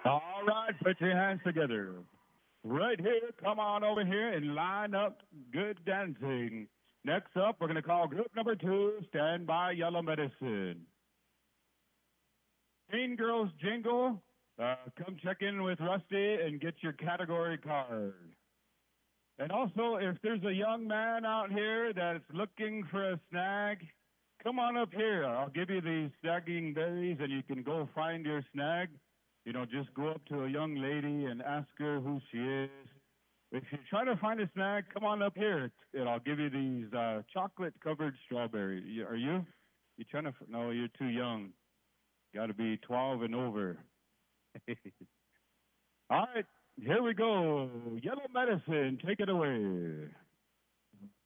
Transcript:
All right, put your hands together. Right here, come on over here and line up. Good dancing. Next up, we're going to call group number two, Stand By Yellow Medicine. Teen Girls Jingle, come check in with Rusty and get your category card. And also, if there's a young man out here that's looking for a snag, come on up here. I'll give you these snagging berries and you can go find your snag. Just go up to a young lady and ask her who she is. If you're trying to find a snag, come on up here and I'll give you these chocolate covered strawberries. Are you? You trying to? No, you're too young. Got to be 12 and over. All right, here we go. Yellow medicine, take it away.